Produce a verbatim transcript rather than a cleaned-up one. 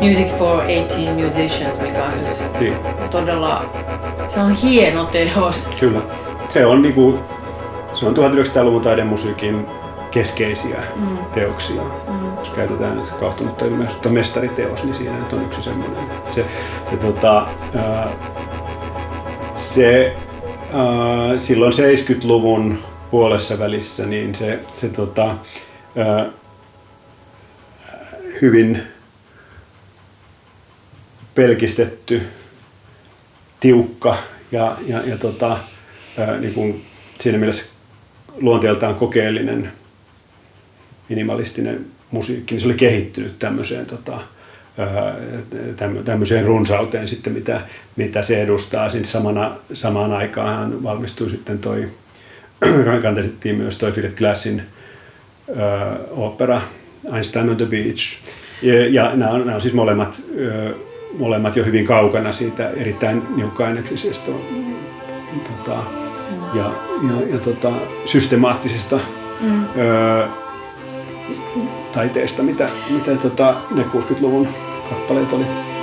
Music for eighteen Musicians, mikä on siis Niin. todella, se on hieno teos. Kyllä. Se on, niinku, se on tuhatyhdeksänsataaluvun taidemusiikin keskeisiä mm. teoksia. Mm. Jos käytetään nyt kahtunutta ilmeisesti mestariteos, niin siinä nyt on yksi semmoinen. Se, se, tota, ää, se ää, silloin seitsemänkymmentäluvun puolessa välissä niin se, se tota, ää, hyvin pelkistetty, tiukka ja, ja, ja tota, ää, niin kuin siinä mielessä luonteeltaan kokeellinen minimalistinen musiikki, niin se oli kehittynyt tämmöiseen, tota, tämmöiseen runsauteen sitten, mitä, mitä se edustaa. Siis samana, samaan aikaan valmistui sitten toi, kantettiin myös toi Philip Glassin ö, opera Einstein on the Beach. Ja, ja nämä, on, nämä on siis molemmat, ö, molemmat jo hyvin kaukana siitä erittäin niukka-aineksisesta tota, ja, ja, ja tota, systemaattisesta mm. ö, taiteesta, mitä, mitä tota, ne kuusikymmentäluvun kappaleet oli.